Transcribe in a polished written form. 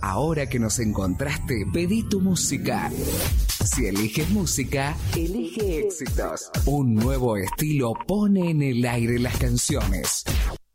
Ahora que nos encontraste, pedí tu música. Si eliges música, elige éxitos. Un nuevo estilo pone en el aire las canciones.